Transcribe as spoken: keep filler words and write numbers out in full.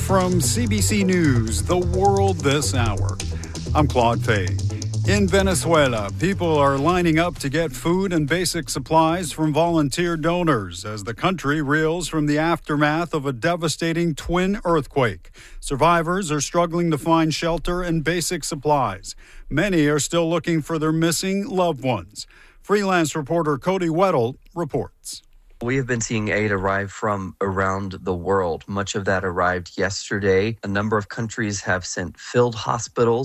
From C B C News, The World This Hour, I'm Claude Fay. In Venezuela, people are lining up to get food and basic supplies from volunteer donors as the country reels from the aftermath of a devastating twin earthquake. Survivors are struggling to find shelter and basic supplies. Many are still looking for their missing loved ones. Freelance reporter Cody Weddle reports. We have been seeing aid arrive from around the world. Much of that arrived yesterday. A number of countries have sent filled hospitals